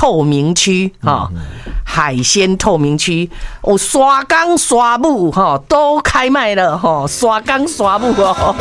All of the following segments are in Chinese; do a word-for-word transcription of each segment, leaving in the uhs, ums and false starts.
透明区哈、嗯，海鲜透明区，有沙冈沙母哈都开卖了哈，沙冈沙母哦。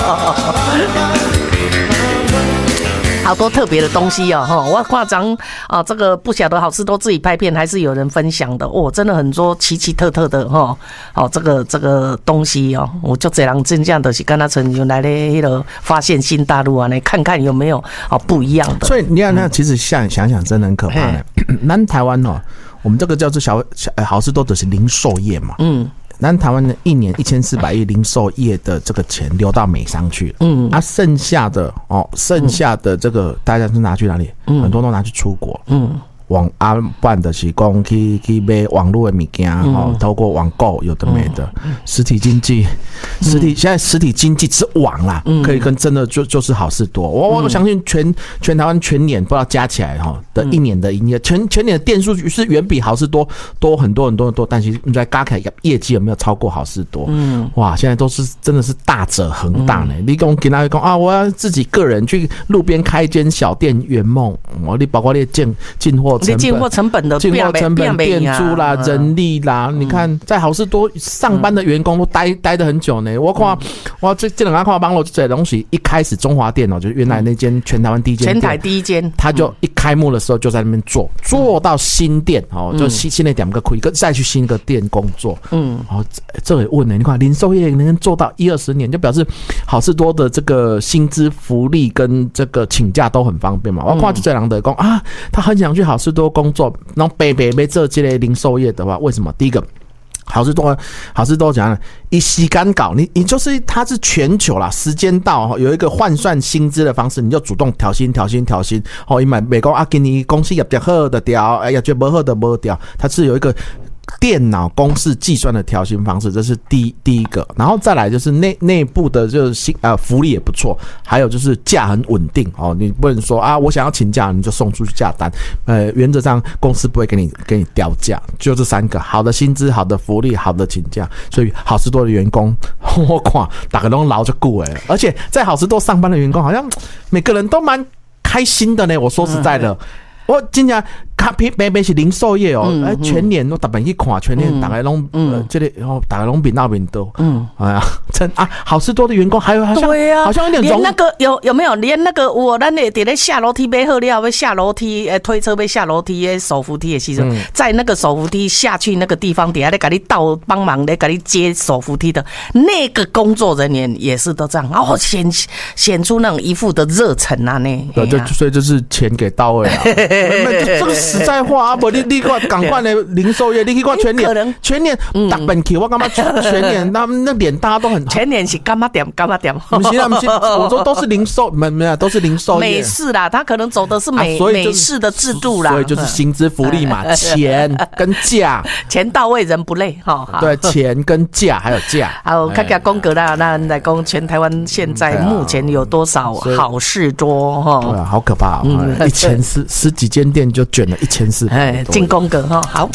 好多特别的东西哦，哈！我夸张啊，这个不晓得好事多自己拍片还是有人分享的哦，真的很多奇奇特特的哈，哦，这个这个东西哦，我就这样真正的是跟他曾经来的那个发现新大陆啊，来看看有没有哦不一样的。 所以你看，那其实想想想，真的很可怕的。南台湾哦，我们这个叫做小小好事多的是零售业嘛，嗯。咱台湾的一年一千四百亿零售业的这个钱流到美商去了，嗯，啊，剩下的哦，剩下的这个大家是拿去哪里？嗯，很多都拿去出国，嗯。网啊，办的是讲去去买网络的物件，哦，透过网购有的没的，实体经济，实体现在实体经济之网啦，可以跟真的就就是好事多。我我相信全全台湾全年不知道加起来哈的一年的营业，全全年的店数是远比好事多多很多很多很多，但是你在加起来业绩有没有超过好事多？嗯，哇，现在都是真的是大者恒大呢。你跟跟他讲啊，我要自己个人去路边开一间小店圆梦，我你包括你进进货。 你进货成本的进货成本、店租啦、人力啦，你看在好事多上班的员工都待待得很久呢。我看我这这两个看帮我这东西，一开始中华店哦，就是原来那间全台湾第一间， 全台第一间， 他就一开幕的时候就在那边做，做到新店哦，就新新的点个亏，再去新的店工作。嗯，哦，这也问呢，你看零售业能做到一二十年，就表示好事多的这个薪资福利跟这个请假都很方便嘛。我看这两个讲啊，他很想去好事多工作，然后北北被这这类零售业的话，为什么？第一个，好事多，好事多讲了，以时间搞，你你就是它是全球啦，时间到有一个换算薪资的方式，你就主动调薪、调薪、调薪。哦，因为美国啊，给你公司业绩好的调，哎呀，觉得不好的不调，它是有一个电脑公式计算的调薪方式，这是第第一个，然后再来就是内内部的就是呃福利也不错，还有就是假很稳定哦，你不能说啊我想要请假你就送出去假单，呃原则上公司不会给你给你调假，就这三个，好的薪资、好的福利、好的请假，所以好事多的员工我看大家都劳就顾哎，而且在好事多上班的员工好像每个人都蛮开心的呢，我说实在的。嗯我真正卡皮北北是零售业哦，嗯嗯、全年我特别去看，全年大概拢呃这里哦，大概拢比那边多。嗯，哎呀，真啊，好事多的员工还有好像对啊，好像有点连那个有有没有连那个我咱那在咧下楼梯买好了要下楼梯，呃推车要下楼梯的手扶梯的时候，嗯、在那个手扶梯下去那个地方底下咧给你倒帮忙咧给你接手扶梯的那个工作人员也是都这样，然后显显出那种一副的热忱啊呢。 对，就所以就是钱给到位啊。这个实在话啊，不你你看赶快的零售业，你去看全年，全年大本去，我干嘛全年他们那脸大家都很全年是干嘛点干嘛点？ 不是啊，不是，我说都是零售，没没有都是零售业。 美式啦，他可能走的是美、啊、美式的制度啦， 所以就是薪资福利嘛，钱跟价， 钱到位人不累哈。 对，钱跟价还有价。 好，看看宫格啦，那来讲全台湾现在目前有多少好事多哈？ 对啊，好可怕，一千四十几间店就卷了一千四， 哎，进宫格哈，好。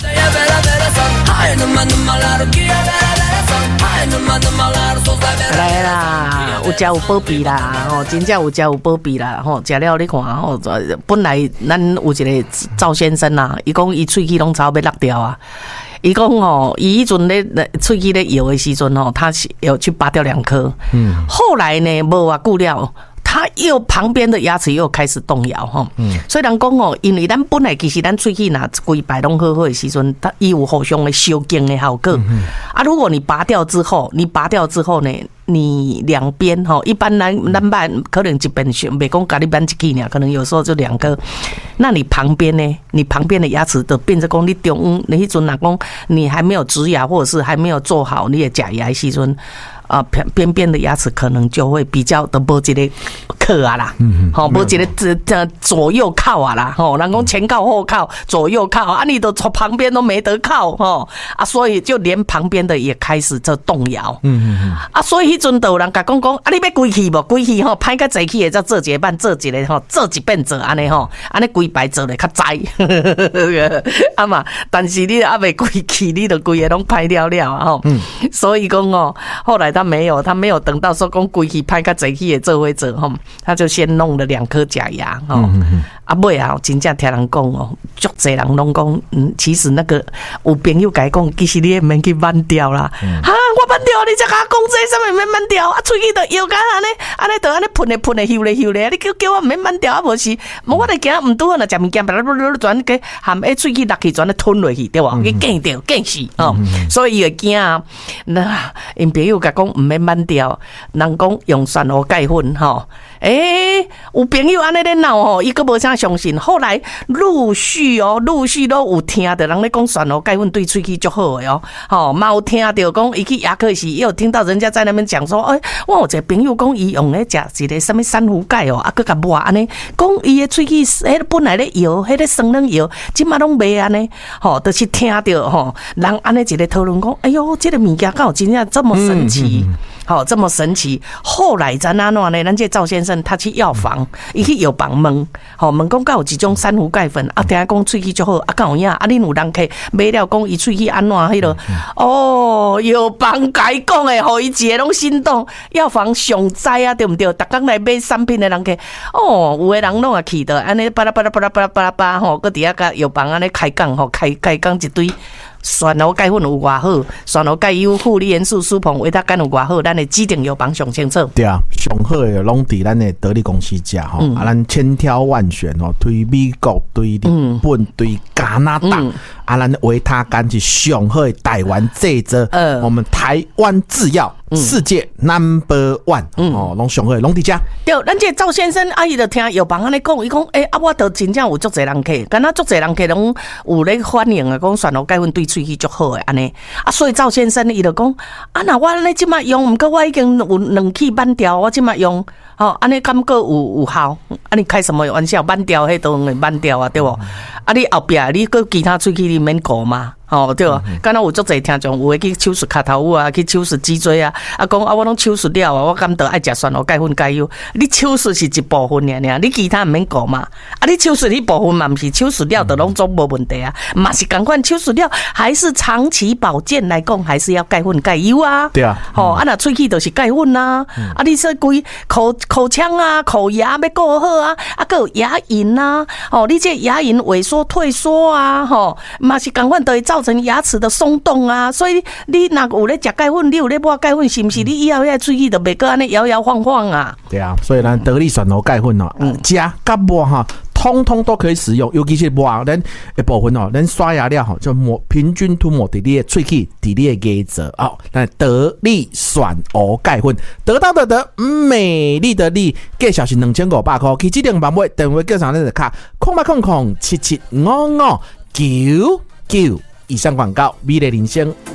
来啦，有食有保庇啦，吼，真正有食有保庇啦，吼，食了你看，吼，本来咱有一个赵先生啊，伊讲伊喙齿拢差要落掉啊。伊讲哦，伊迄阵咧喙齿咧摇的时阵哦，他有去拔掉两颗，嗯，后来呢，无偌久了。他又旁边的牙齿又开始动摇哈，嗯，所以人讲哦，因为咱本来其实咱喙齿若规排拢好好的时阵，它伊有互相的修经的效果。嗯、啊，如果你拔掉之后，你拔掉之后呢，你两边哈，一般咱咱办可能一边选，袂讲家己办一支呢，可能有时候就两个。那你旁边呢？你旁边的牙齿都变成讲你中央，你迄阵若讲你还没有植牙，或者是还没有做好你的假牙的时阵。啊，边边的牙齿可能就会比较的无一个靠啊啦，好，无一个这左右靠啊啦，吼，人讲前靠后靠，左右靠，啊，你都从旁边都没得靠，吼，啊，所以就连旁边的也开始在动摇，嗯嗯啊，所以迄阵都有人甲讲讲，啊，你要规气无？规气吼，歹甲济气的才做一半，做一个吼，做一遍做安尼吼，安尼规排做咧较栽，啊嘛，但是你还未规气，你就规个拢歹了了吼，嗯，所以讲哦，后来。 他没有，他没有等到说讲规气拍个贼气的做伙做吼，他就先弄了两颗假牙吼。嗯嗯啊尾啊，真正听人讲哦，足侪人拢讲，嗯，其实那个有朋友甲伊讲，其实你也免去挽掉啦。哈、嗯啊，我挽掉，你才甲我讲这什么免挽掉啊？喙齿都摇甲安尼，安尼都安尼喷咧喷咧，咻咧咻咧，你叫叫我免挽掉啊？无是，我咧惊唔拄好若食物件，不不不转个含迄喙齿落去，转咧吞落去，对无？伊惊掉惊死哦，所以伊会惊啊。那因朋友甲讲唔免挽掉，人讲用酸蚵钙粉吼。诶、欸，有朋友安尼咧闹吼，伊个无啥相信。后来陆续哦，陆续都有听到人咧讲酸蚵钙粉对喙齿足好诶哦。吼，嘛有听到讲伊去牙科时，也有听到人家在那边讲说，诶、欸，我有一个朋友讲伊用咧食一个什么珊瑚钙哦，啊，佮甲抹安尼，讲伊诶喙齿迄本来咧摇，迄个酸软摇，即马拢袂安尼。吼，都、就是听到吼，人安尼一个讨论讲，哎哟，这个物件敢有真正这么神奇？嗯嗯好，这么神奇。后来咱安怎呢？咱这赵先生他去药房，伊去药房问，吼问讲，敢有一种珊瑚钙粉啊？听讲喙齿足好，啊，敢有影？啊，恁有人客买了讲伊喙齿安怎？迄落哦，药房甲伊讲诶，互伊一个拢心动。药房上知啊，对毋对？逐工来买产品诶人客，哦，有诶人拢啊去的，安尼巴拉巴拉巴拉巴拉巴拉巴，吼，搁伫遐甲药房安尼开讲，吼，开开讲一堆。酸蚵钙粉有偌好，酸蚵钙优、负离元素、舒膨、维他甘有偌好，咱的指定药房上清楚。 对啊，上好的拢伫咱的得力公司食吼，嗯、啊，咱千挑万选哦，推美国、推日本、推、嗯、加拿大，嗯、啊，咱维他甘是上好的台湾制作，呃，我们台湾制药。世界 number one，嗯、哦，拢上好，拢伫遮。 对，咱这赵先生阿姨就听药房安尼讲，伊讲，诶、欸，啊，我都真正有足侪人客，敢若足侪人客拢有咧欢迎啊，讲酸蚵钙粉对喙齿足好诶，安尼。啊，所以赵先生伊就讲，啊，那我咧即马用，毋过我已经有两期挽掉，我即马用，哦，安尼感觉有有效，啊，你开什么玩笑？挽掉迄都会挽掉啊，对无？啊，你后壁你搁其他喙齿你免顾嘛？哦，对哦，敢若有足侪听众有诶去手术脚头啊，去手术脊椎啊，啊讲啊我拢手术了啊，我敢得爱食酸蚵钙粉钙油。你手术是一部分尔尔，你其他毋免顾嘛。啊，你手术迄部分嘛毋是手术了，就拢总无问题啊。嘛是共款手术了，还是长期保健来讲，还是要钙粉钙油啊。 对啊， 吼、哦，啊若喙齿就是钙粉啊，嗯、啊你说规口口腔啊、口牙要顾好啊，啊搁有牙龈啊，哦，你这牙龈萎缩退缩啊，吼、哦，嘛是共款都会造成牙齿的松动啊，所以你若有咧食钙粉，你有咧抹钙粉，是毋是？你以后遐喙齿就袂搁安尼摇摇晃晃啊？ 对啊，所以咱得力酸蚵钙粉哦，食甲抹哈，通通都可以使用，尤其是抹咱一部分哦，咱刷牙了吼，就抹平均涂抹伫你的喙齿，伫你的牙齿哦。咱得力酸蚵钙粉，得到的得，美丽的丽，价小是两千五百块，去指定版买，电话叫上咱的卡，空八空空七七五五九九。以上广告，美丽人生。